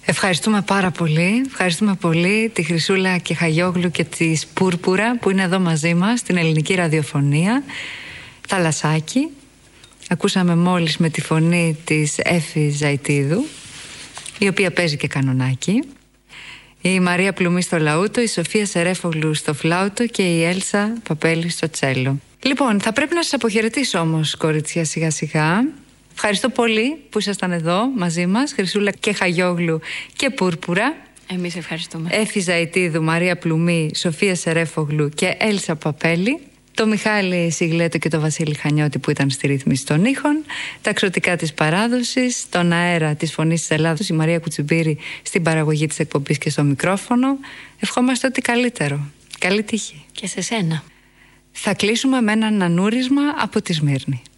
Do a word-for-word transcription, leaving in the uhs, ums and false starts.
Ευχαριστούμε πάρα πολύ. Ευχαριστούμε πολύ τη Χρυσούλα Κεχαγιόγλου και τη Πούρπουρα που είναι εδώ μαζί μας στην ελληνική ραδιοφωνία. Θαλασσάκι. Ακούσαμε μόλις με τη φωνή της Έφη Ζαϊτίδου, η οποία παίζει και κανονάκι. Η Μαρία Πλουμή στο λαούτο, η Σοφία Σερέφογλου στο φλάουτο και η Έλσα Παπέλη στο τσέλο. Λοιπόν, θα πρέπει να σας αποχαιρετήσω όμως, κορίτσια, σιγά σιγά. Ευχαριστώ πολύ που ήσασταν εδώ μαζί μας, Χρυσούλα Κεχαγιόγλου και Πούρπουρα. Εμείς ευχαριστούμε. Έφη Ζαϊτίδου, Μαρία Πλουμή, Σοφία Σερέφογλου και Έλσα Παπέλη. Το Μιχάλη Σιγλέτο και το Βασίλη Χανιώτη που ήταν στη ρύθμιση των ήχων. Τα ξωτικά της παράδοσης, τον αέρα της Φωνής της Ελλάδος, η Μαρία Κουτσιμπήρη στην παραγωγή της εκπομπής και στο μικρόφωνο. Ευχόμαστε ό,τι καλύτερο. Καλή τύχη. Και σε σένα. Θα κλείσουμε με ένα ανούρισμα από τη Σμύρνη.